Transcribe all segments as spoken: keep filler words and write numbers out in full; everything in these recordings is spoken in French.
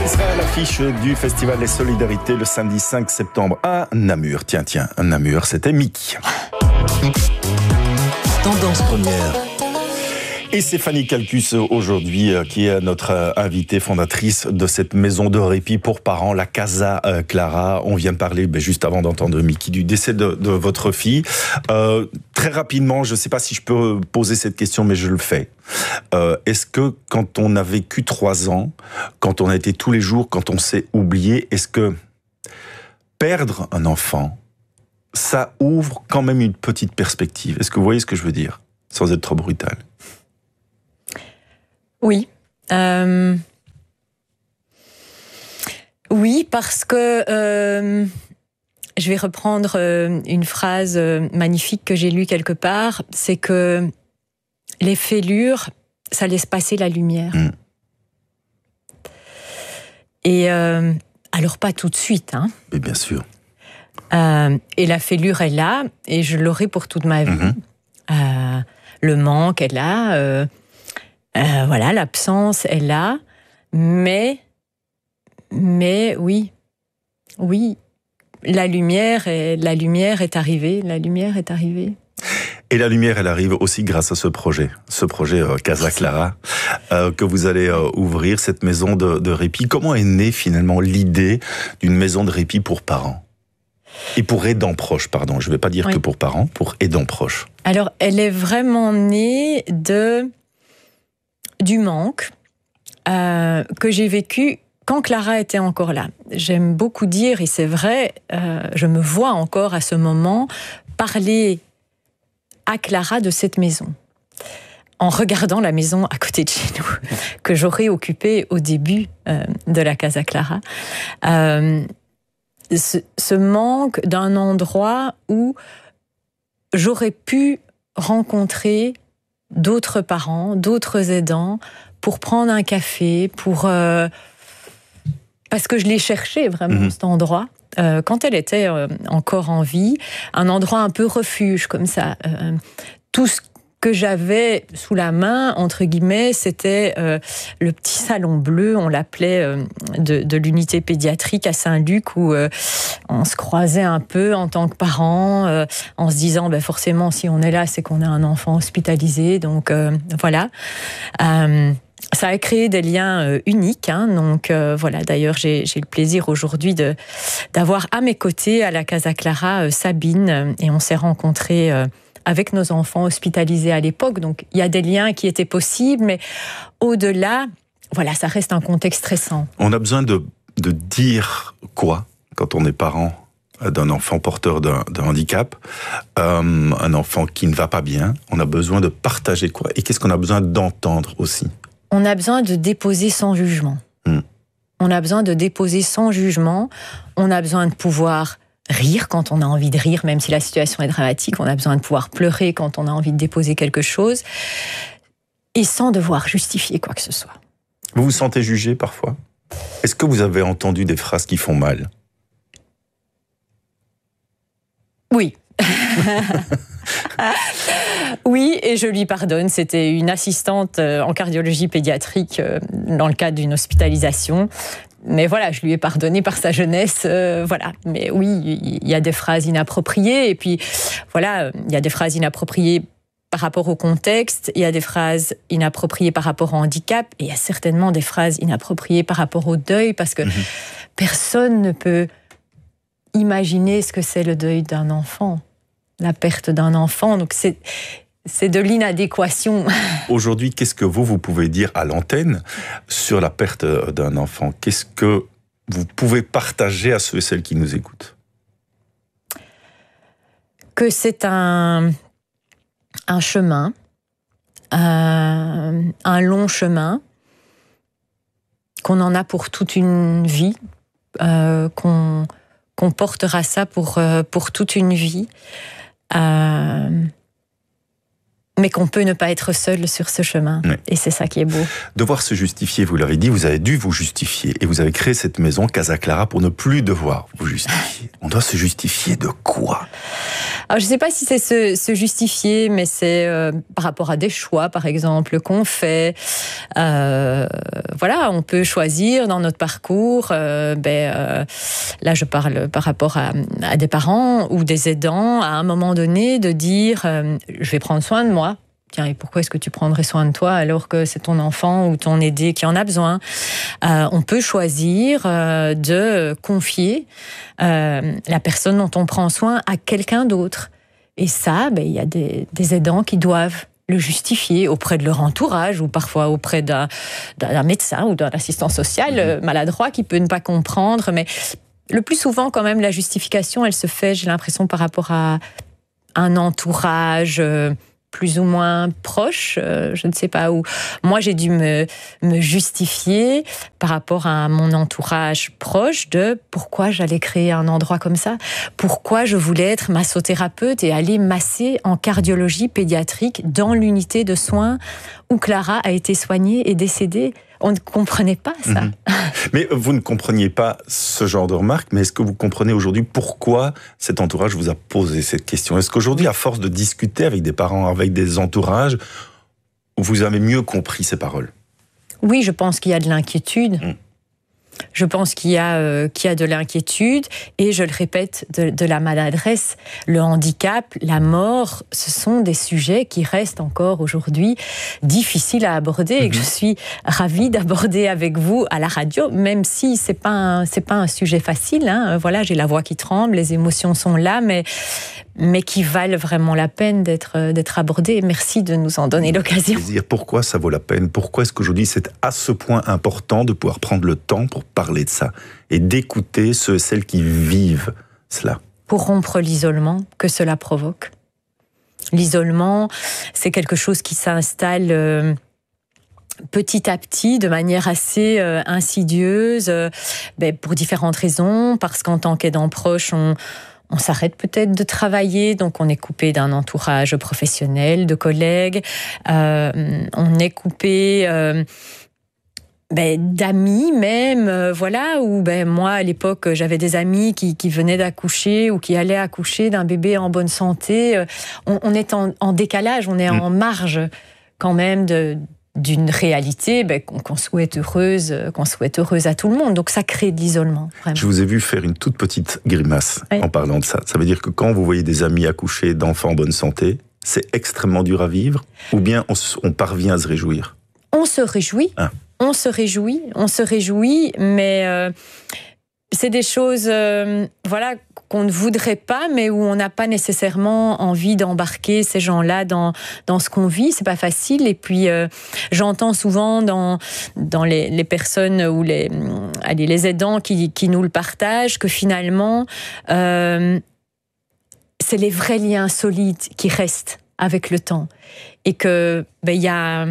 sera à l'affiche du Festival des Solidarités le samedi cinq septembre à Namur. Tiens, tiens, Namur, c'était Mickey. Tendance première. Et c'est Fanny Calcus aujourd'hui qui est notre invitée fondatrice de cette maison de répit pour parents, la Casa Clara. On vient de parler, ben, juste avant d'entendre Mickey, du décès de, de votre fille. Euh, très rapidement, je ne sais pas si je peux poser cette question, mais je le fais. Euh, est-ce que quand on a vécu trois ans, quand on a été tous les jours, quand on s'est oublié, est-ce que perdre un enfant, ça ouvre quand même une petite perspective? Est-ce que vous voyez ce que je veux dire, sans être trop brutal? Oui. Euh... Oui, parce que euh, je vais reprendre euh, une phrase euh, magnifique que j'ai lue quelque part, c'est que les fêlures, ça laisse passer la lumière. Mmh. Et euh, alors pas tout de suite, hein. Mais bien sûr. Euh, et la fêlure est là, et je l'aurai pour toute ma vie. Mmh. Euh, le manque est là. Euh, Euh, voilà, l'absence est là, mais, mais oui, oui, la lumière est, la lumière est arrivée, la lumière est arrivée. Et la lumière, elle arrive aussi grâce à ce projet, ce projet euh, Casa Clara, euh, que vous allez euh, ouvrir, cette maison de, de répit. Comment est née finalement l'idée d'une maison de répit pour parents ? Et pour aidants proches, pardon, je ne vais pas dire oui. que pour parents, pour aidants proches. Alors, elle est vraiment née de... du manque euh, que j'ai vécu quand Clara était encore là. J'aime beaucoup dire, et c'est vrai, euh, je me vois encore à ce moment parler à Clara de cette maison, en regardant la maison à côté de chez nous, que j'aurais occupée au début euh, de la Casa Clara. Euh, ce, ce manque d'un endroit où j'aurais pu rencontrer d'autres parents, d'autres aidants, pour prendre un café, pour euh, parce que je l'ai cherché vraiment, mmh. cet endroit, euh, quand elle était euh, encore en vie, un endroit un peu refuge, comme ça. Euh, tout ce que j'avais sous la main, entre guillemets, c'était euh, le petit salon bleu, on l'appelait, euh, de, de l'unité pédiatrique à Saint-Luc, où euh, on se croisait un peu en tant que parents, euh, en se disant, ben forcément, si on est là, c'est qu'on a un enfant hospitalisé, donc euh, voilà. Euh, ça a créé des liens euh, uniques, hein, donc euh, voilà. D'ailleurs, j'ai, j'ai le plaisir aujourd'hui de, d'avoir à mes côtés, à la Casa Clara, euh, Sabine, euh, et on s'est rencontrés euh, avec nos enfants hospitalisés à l'époque. Donc, il y a des liens qui étaient possibles, mais au-delà, voilà, ça reste un contexte stressant. On a besoin de, de dire quoi quand on est parent d'un enfant porteur d'un, d'un handicap, euh, un enfant qui ne va pas bien? On a besoin de partager quoi? Et qu'est-ce qu'on a besoin d'entendre aussi? On a besoin de déposer sans jugement. Hmm. On a besoin de déposer sans jugement. On a besoin de pouvoir rire quand on a envie de rire, même si la situation est dramatique. On a besoin de pouvoir pleurer quand on a envie de déposer quelque chose, et sans devoir justifier quoi que ce soit. Vous vous sentez jugé parfois? Est-ce que vous avez entendu des phrases qui font mal? Oui. Oui, et je lui pardonne. C'était une assistante en cardiologie pédiatrique dans le cadre d'une hospitalisation. Mais voilà, je lui ai pardonné par sa jeunesse, euh, voilà. Mais oui, il y a des phrases inappropriées, et puis voilà, il y a des phrases inappropriées par rapport au contexte, il y a des phrases inappropriées par rapport au handicap, et il y a certainement des phrases inappropriées par rapport au deuil, parce que mmh. personne ne peut imaginer ce que c'est le deuil d'un enfant, la perte d'un enfant, donc c'est... C'est de l'inadéquation. Aujourd'hui, qu'est-ce que vous, vous pouvez dire à l'antenne sur la perte d'un enfant? Qu'est-ce que vous pouvez partager à ceux et celles qui nous écoutent? Que c'est un, un chemin, un, un long chemin, qu'on en a pour toute une vie, euh, qu'on, qu'on portera ça pour, pour toute une vie. Euh, mais qu'on peut ne pas être seul sur ce chemin. Oui. Et c'est ça qui est beau. Devoir se justifier, vous l'avez dit, vous avez dû vous justifier. Et vous avez créé cette maison, Casa Clara, pour ne plus devoir vous justifier. On doit se justifier de quoi? Alors, je ne sais pas si c'est se, se justifier, mais c'est euh, par rapport à des choix, par exemple, qu'on fait. Euh, voilà, on peut choisir dans notre parcours. Euh, ben, euh, là, je parle par rapport à, à des parents ou des aidants, à un moment donné, de dire euh, je vais prendre soin de moi. Tiens, et pourquoi est-ce que tu prendrais soin de toi alors que c'est ton enfant ou ton aidé qui en a besoin? euh, On peut choisir euh, de confier euh, la personne dont on prend soin à quelqu'un d'autre. Et ça, ben, il y a des, des aidants qui doivent le justifier auprès de leur entourage ou parfois auprès d'un, d'un médecin ou d'un assistant social euh, maladroit qui peut ne pas comprendre. Mais le plus souvent, quand même, la justification, elle se fait, j'ai l'impression, par rapport à un entourage euh, plus ou moins proche, euh, je ne sais pas où. Moi, j'ai dû me, me justifier par rapport à mon entourage proche de pourquoi j'allais créer un endroit comme ça, pourquoi je voulais être massothérapeute et aller masser en cardiologie pédiatrique dans l'unité de soins où Clara a été soignée et décédée. On ne comprenait pas ça. Mmh. Mais vous ne compreniez pas ce genre de remarques, mais est-ce que vous comprenez aujourd'hui pourquoi cet entourage vous a posé cette question? Est-ce qu'aujourd'hui, à force de discuter avec des parents, avec des entourages, vous avez mieux compris ces paroles? Oui, je pense qu'il y a de l'inquiétude. Mmh. Je pense qu'il y a, euh, qu'il y a de l'inquiétude et, je le répète, de, de la maladresse. Le handicap, la mort, ce sont des sujets qui restent encore aujourd'hui difficiles à aborder et que je suis ravie d'aborder avec vous à la radio, même si c'est pas un, c'est pas un sujet facile. Hein. Voilà, j'ai la voix qui tremble, les émotions sont là, mais, mais qui valent vraiment la peine d'être, d'être abordées. Merci de nous en donner l'occasion. Pourquoi ça vaut la peine? Pourquoi est-ce qu'aujourd'hui c'est à ce point important de pouvoir prendre le temps pour parler de ça et d'écouter ceux et celles qui vivent cela? Pour rompre l'isolement que cela provoque. L'isolement, c'est quelque chose qui s'installe euh, petit à petit, de manière assez euh, insidieuse, euh, ben, pour différentes raisons, parce qu'en tant qu'aidant proche, on On s'arrête peut-être de travailler, donc on est coupé d'un entourage professionnel, de collègues. Euh, on est coupé euh, ben, d'amis même, euh, voilà. Où ben moi à l'époque j'avais des amis qui, qui venaient d'accoucher ou qui allaient accoucher d'un bébé en bonne santé. On, on est en, en décalage, on est mmh. en marge quand même de d'une réalité ben, qu'on souhaite heureuse, qu'on souhaite heureuse à tout le monde. Donc ça crée de l'isolement. Vraiment. Je vous ai vu faire une toute petite grimace oui. en parlant de ça. Ça veut dire que quand vous voyez des amis accoucher d'enfants en bonne santé, c'est extrêmement dur à vivre, ou bien on, on parvient à se réjouir? On se réjouit, ah. on se réjouit, on se réjouit, mais euh, c'est des choses euh, voilà, qu'on ne voudrait pas, mais où on n'a pas nécessairement envie d'embarquer ces gens-là dans, dans ce qu'on vit. C'est pas facile. Et puis, euh, j'entends souvent dans, dans les, les personnes ou les, allez, les aidants qui, qui nous le partagent que finalement, euh, c'est les vrais liens solides qui restent avec le temps. Et que ben, y a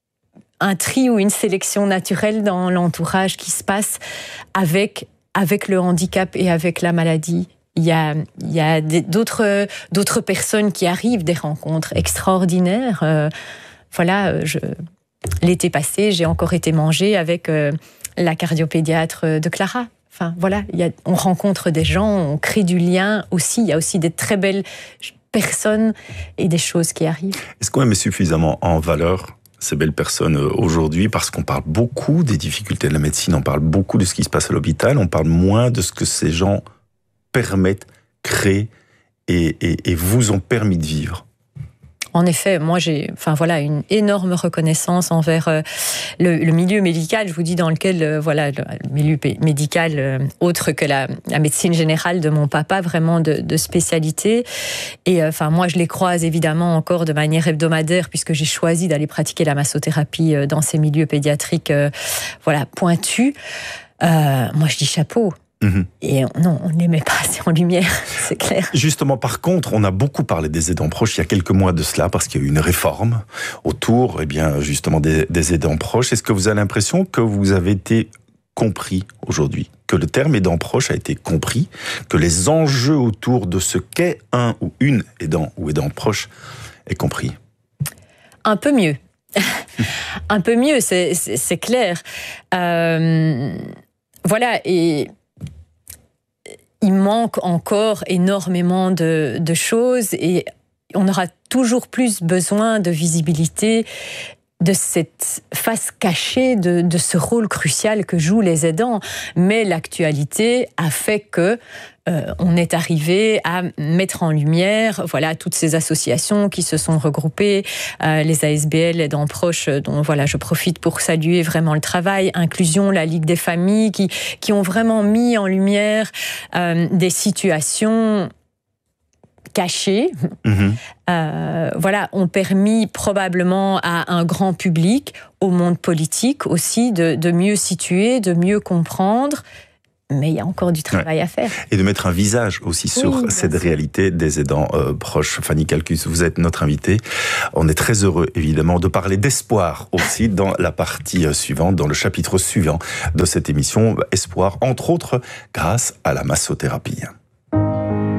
un tri ou une sélection naturelle dans l'entourage qui se passe avec avec le handicap et avec la maladie. Il y a, il y a d'autres, d'autres personnes qui arrivent, des rencontres extraordinaires. Euh, voilà, je, l'été passé, j'ai encore été manger avec euh, la cardiopédiatre de Clara. Enfin, voilà, il y a, on rencontre des gens, on crée du lien aussi. Il y a aussi des très belles personnes et des choses qui arrivent. Est-ce qu'on met suffisamment en valeur ces belles personnes aujourd'hui, parce qu'on parle beaucoup des difficultés de la médecine, on parle beaucoup de ce qui se passe à l'hôpital, on parle moins de ce que ces gens permettent, créent et, et, et vous ont permis de vivre? En effet, moi j'ai, enfin voilà, une énorme reconnaissance envers euh, le, le milieu médical. Je vous dis dans lequel, euh, voilà, le, le milieu médical euh, autre que la, la médecine générale de mon papa, vraiment de, de spécialité. Et euh, enfin moi je les croise évidemment encore de manière hebdomadaire puisque j'ai choisi d'aller pratiquer la massothérapie euh, dans ces milieux pédiatriques, euh, voilà, pointus. Euh, moi je dis chapeau. Mmh. Et non, on ne les met pas assez en lumière, c'est clair. Justement, par contre, on a beaucoup parlé des aidants proches il y a quelques mois de cela, parce qu'il y a eu une réforme autour, eh bien, justement, des, des aidants proches. Est-ce que vous avez l'impression que vous avez été compris aujourd'hui, que le terme aidant proche a été compris, que les enjeux autour de ce qu'est un ou une aidant ou aidant proche est compris? Un peu mieux. Un peu mieux, c'est, c'est, c'est clair. Euh, voilà, et il manque encore énormément de, de choses et on aura toujours plus besoin de visibilité de cette face cachée, de, de ce rôle crucial que jouent les aidants. Mais l'actualité a fait que euh, on est arrivé à mettre en lumière, voilà, toutes ces associations qui se sont regroupées, euh, les A S B L, Aidants Proches, dont voilà, je profite pour saluer vraiment le travail, Inclusion, la Ligue des familles, qui, qui ont vraiment mis en lumière euh, des situations cachés, mmh. euh, voilà, ont permis probablement à un grand public, au monde politique aussi, de, de mieux situer, de mieux comprendre. Mais il y a encore du travail ouais. à faire. Et de mettre un visage aussi sur oui, cette sûr. réalité des aidants euh, proches. Fanny Calcus, vous êtes notre invitée. On est très heureux, évidemment, de parler d'espoir aussi dans la partie suivante, dans le chapitre suivant de cette émission. Espoir, entre autres, grâce à la massothérapie.